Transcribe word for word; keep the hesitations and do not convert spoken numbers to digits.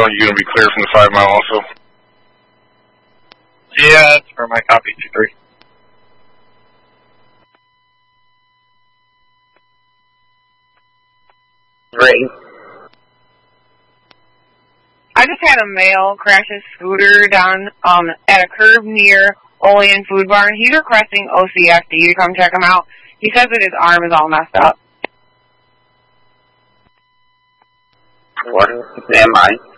are you going to be clear from the five mile also? Yeah, that's for my copy, two three. Three. I just had a male crash his scooter down um, at a curb near Olean Food Barn. He's requesting O C F D to come check him out. He says that his arm is all messed up. What is his name, I?